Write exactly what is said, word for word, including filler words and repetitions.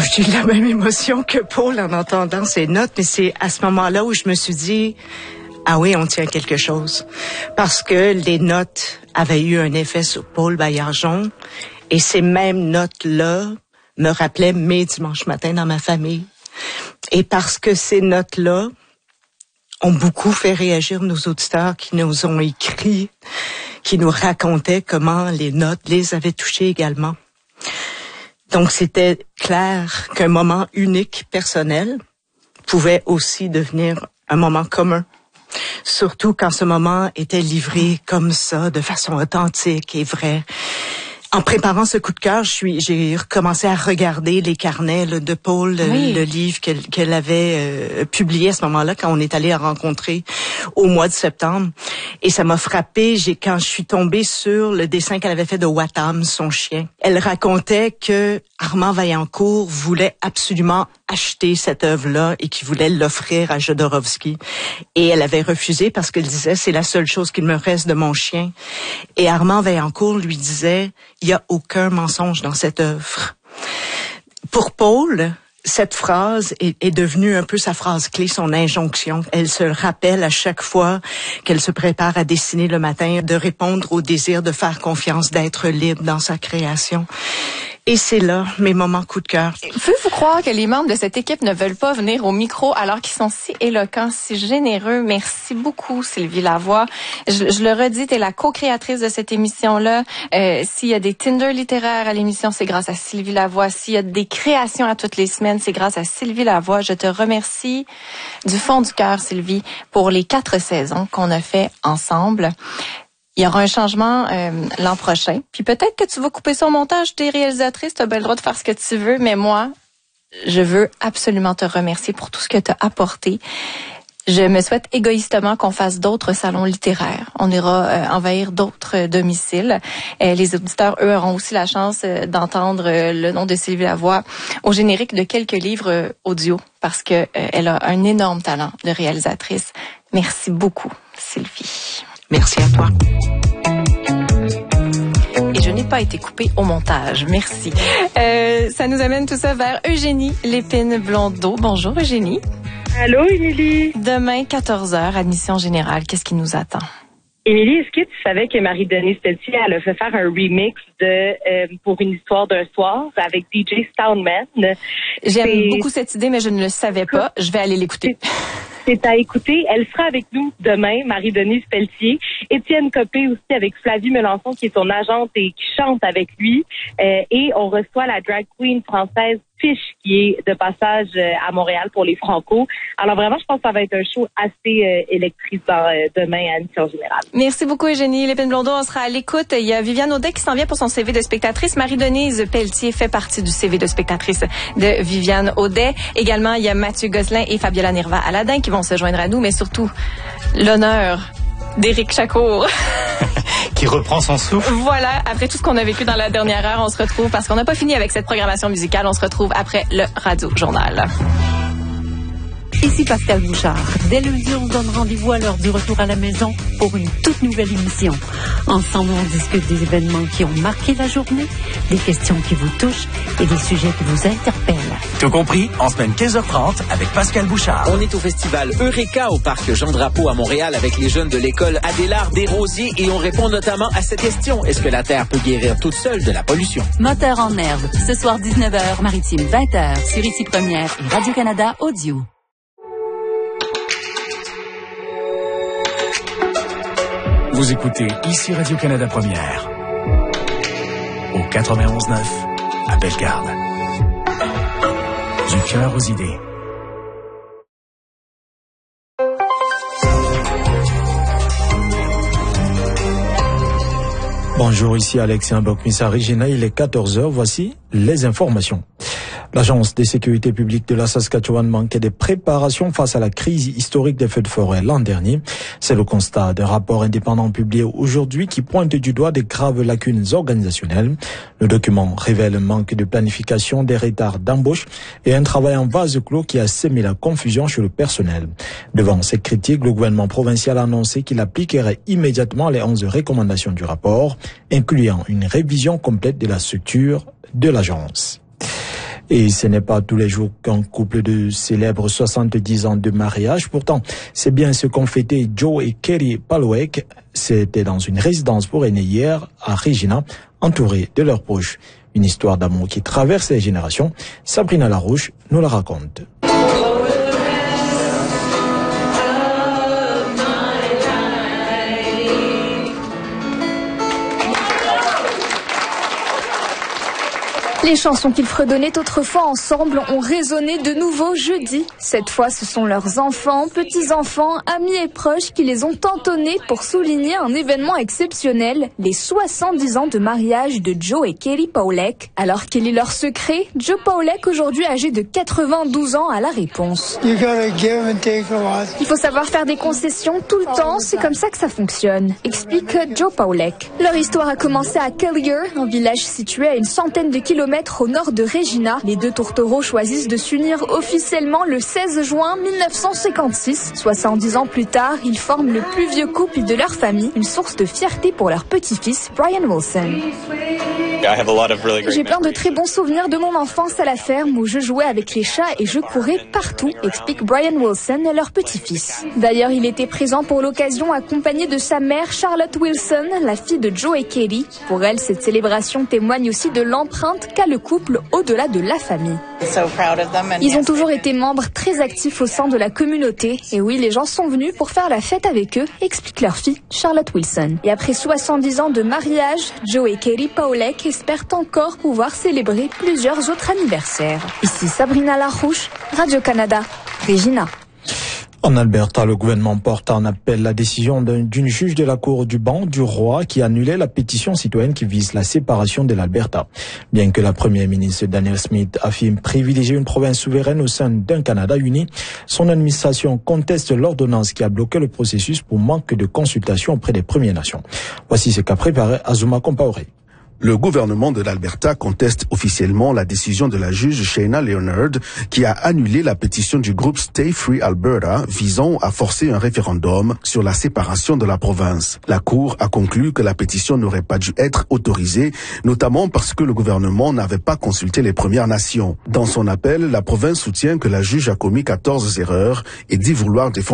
j'ai eu la même émotion que Paul en entendant ces notes, mais c'est à ce moment-là où je me suis dit, ah oui, on tient quelque chose. Parce que les notes avaient eu un effet sur Paul Baillargeon, et ces mêmes notes-là me rappelaient mes dimanches matins dans ma famille. Et parce que ces notes-là ont beaucoup fait réagir nos auditeurs qui nous ont écrit, qui nous racontaient comment les notes les avaient touchés également. Donc, c'était clair qu'un moment unique, personnel, pouvait aussi devenir un moment commun. Surtout quand ce moment était livré comme ça, de façon authentique et vraie. En préparant ce coup de cœur, je suis, j'ai recommencé à regarder les carnets là, de Paul, oui. le, le livre qu'elle, qu'elle avait euh, publié à ce moment-là, quand on est allé la rencontrer au mois de septembre. Et ça m'a frappée, j'ai, quand je suis tombée sur le dessin qu'elle avait fait de Watam, son chien. Elle racontait que Armand Vaillancourt voulait absolument acheter cette œuvre-là et qu'il voulait l'offrir à Jodorowsky. Et elle avait refusé parce qu'elle disait, c'est la seule chose qu'il me reste de mon chien. Et Armand Vaillancourt lui disait, il n'y a aucun mensonge dans cette œuvre. Pour Paul, cette phrase est, est devenue un peu sa phrase clé, son injonction. Elle se rappelle à chaque fois qu'elle se prépare à dessiner le matin, de répondre au désir de faire confiance, d'être libre dans sa création. Et c'est là mes moments coup de cœur. Pouvez-vous croire que les membres de cette équipe ne veulent pas venir au micro alors qu'ils sont si éloquents, si généreux? Merci beaucoup, Sylvie Lavoie. Je, je le redis, tu es la co-créatrice de cette émission-là. Euh, s'il y a des Tinder littéraires à l'émission, c'est grâce à Sylvie Lavoie. S'il y a des créations à toutes les semaines, c'est grâce à Sylvie Lavoie. Je te remercie du fond du cœur, Sylvie, pour les quatre saisons qu'on a fait ensemble. Il y aura un changement euh, l'an prochain. Puis peut-être que tu vas couper ça au montage. T'es réalisatrice, t'as bien le droit de faire ce que tu veux. Mais moi, je veux absolument te remercier pour tout ce que t'as apporté. Je me souhaite égoïstement qu'on fasse d'autres salons littéraires. On ira euh, envahir d'autres euh, domiciles. Euh, les auditeurs, eux, auront aussi la chance euh, d'entendre euh, le nom de Sylvie Lavoie au générique de quelques livres euh, audio parce que euh, elle a un énorme talent de réalisatrice. Merci beaucoup, Sylvie. Merci à toi. Et je n'ai pas été coupée au montage. Merci. Euh, ça nous amène tout ça vers Eugénie Lépine-Blondeau. Bonjour Eugénie. Allô Émilie. Demain, quatorze heures, admission générale. Qu'est-ce qui nous attend? Émilie, est-ce que tu savais que Marie-Denise Pelletier, elle a fait faire un remix de euh, Pour une histoire d'un soir avec D J Stoneman? J'aime C'est... beaucoup cette idée, mais je ne le savais pas. Je vais aller l'écouter. C'est à écouter. Elle sera avec nous demain, Marie-Denise Pelletier. Étienne Copé aussi avec Flavie Melançon, qui est son agente et qui chante avec lui. Euh, et on reçoit la drag queen française Fish, qui est de passage à Montréal pour les Franco. Alors vraiment, je pense que ça va être un show assez euh, électrisant euh, demain à Admission Générale. Merci beaucoup, Eugénie Lépine-Blondeau. On sera à l'écoute. Il y a Viviane Audet qui s'en vient pour son C V de spectatrice. Marie-Denise Pelletier fait partie du C V de spectatrice de Viviane Audet. Également, il y a Mathieu Gosselin et Fabiola Nirva-Aladin qui vont se joindre à nous, mais surtout, l'honneur d'Éric Chacour. Qui reprend son souffle. Voilà, après tout ce qu'on a vécu dans la dernière heure, on se retrouve, parce qu'on n'a pas fini avec cette programmation musicale, on se retrouve après le Radio Journal. Ici Pascal Bouchard. Dès lundi, on donne rendez-vous à l'heure du retour à la maison pour une toute nouvelle émission. Ensemble, on discute des événements qui ont marqué la journée, des questions qui vous touchent et des sujets qui vous interpellent. Tout compris, en semaine quinze heures trente avec Pascal Bouchard. On est au festival Eureka au parc Jean-Drapeau à Montréal avec les jeunes de l'école Adélard Desrosiers et on répond notamment à cette question. Est-ce que la Terre peut guérir toute seule de la pollution? Moteur en herbe, ce soir dix-neuf heures, Maritime vingt heures, sur Ici Première et Radio-Canada Audio. Vous écoutez Ici Radio-Canada Première au quatre-vingt-onze neuf à Bellegarde. Du cœur aux idées. Bonjour, ici Alexis Mbok-Missa Regina, il est quatorze heures, voici les informations. L'Agence de sécurité publique de la Saskatchewan manquait des préparations face à la crise historique des feux de forêt l'an dernier. C'est le constat d'un rapport indépendant publié aujourd'hui qui pointe du doigt des graves lacunes organisationnelles. Le document révèle un manque de planification, des retards d'embauche et un travail en vase clos qui a sémé la confusion chez le personnel. Devant ces critiques, le gouvernement provincial a annoncé qu'il appliquerait immédiatement les onze recommandations du rapport, incluant une révision complète de la structure de l'agence. Et ce n'est pas tous les jours qu'un couple de célèbre soixante-dix ans de mariage. Pourtant, c'est bien ce qu'ont fêté Joe et Kerry Palowek. C'était dans une résidence pour aînés hier à Regina, entourés de leurs proches. Une histoire d'amour qui traverse les générations. Sabrina Larouche nous la raconte. Les chansons qu'ils fredonnaient autrefois ensemble ont résonné de nouveau jeudi. Cette fois, ce sont leurs enfants, petits-enfants, amis et proches qui les ont entonnés pour souligner un événement exceptionnel, les soixante-dix ans de mariage de Joe et Kerry Palowek. Alors quel est leur secret? Joe Palowek, aujourd'hui âgé de quatre-vingt-douze ans, a la réponse. You gotta give and take a lot. Il faut savoir faire des concessions tout le temps, c'est comme ça que ça fonctionne, explique Joe Palowek. Leur histoire a commencé à Collier, un village situé à une centaine de kilomètres au nord de Regina. Les deux tourtereaux choisissent de s'unir officiellement le seize juin mille neuf cent cinquante-six. soixante-dix ans plus tard, ils forment le plus vieux couple de leur famille, une source de fierté pour leur petit-fils, Brian Wilson. J'ai plein de très bons souvenirs de mon enfance à la ferme où je jouais avec les chats et je courais partout, explique Brian Wilson, leur petit-fils. D'ailleurs, il était présent pour l'occasion accompagné de sa mère Charlotte Wilson, la fille de Joe et Kerry. Pour elle, cette célébration témoigne aussi de l'empreinte qu'a le couple au-delà de la famille. Ils ont toujours été membres très actifs au sein de la communauté. Et oui, les gens sont venus pour faire la fête avec eux, explique leur fille Charlotte Wilson. Et après soixante-dix ans de mariage, Joe et Kerry Palowek espèrent encore pouvoir célébrer plusieurs autres anniversaires. Ici Sabrina Larouche, Radio-Canada, Regina. En Alberta, le gouvernement porte en appel la décision d'une juge de la Cour du banc du roi qui annulait la pétition citoyenne qui vise la séparation de l'Alberta. Bien que la première ministre Danielle Smith affirme privilégier une province souveraine au sein d'un Canada uni, son administration conteste l'ordonnance qui a bloqué le processus pour manque de consultation auprès des Premières Nations. Voici ce qu'a préparé Azuma Compaoré. Le gouvernement de l'Alberta conteste officiellement la décision de la juge Shayna Leonard qui a annulé la pétition du groupe Stay Free Alberta visant à forcer un référendum sur la séparation de la province. La Cour a conclu que la pétition n'aurait pas dû être autorisée, notamment parce que le gouvernement n'avait pas consulté les Premières Nations. Dans son appel, la province soutient que la juge a commis quatorze erreurs et dit vouloir défendre